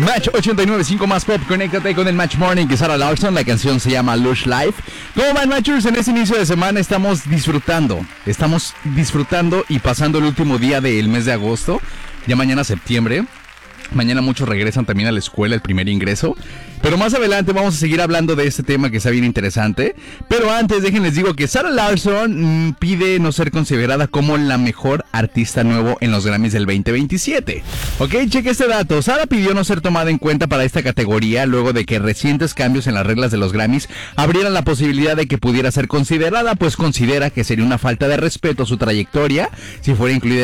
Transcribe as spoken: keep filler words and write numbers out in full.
Match ochenta y nueve punto cinco más pop, conéctate con el Match Morning que Sarah Larson, la canción se llama Lush Life. ¿Cómo van, Matchers? En este inicio de semana estamos disfrutando, estamos disfrutando y pasando el último día del mes de agosto, ya mañana septiembre. Mañana muchos regresan también a la escuela, el primer ingreso. Pero más adelante vamos a seguir hablando de este tema que está bien interesante. Pero antes, déjenles digo que Sarah Larson mmm, pide no ser considerada como la mejor artista nuevo en los Grammys del veinte veintisiete. Ok, cheque este dato. Sarah pidió no ser tomada en cuenta para esta categoría luego de que recientes cambios en las reglas de los Grammys abrieran la posibilidad de que pudiera ser considerada, pues considera que sería una falta de respeto a su trayectoria si fuera incluida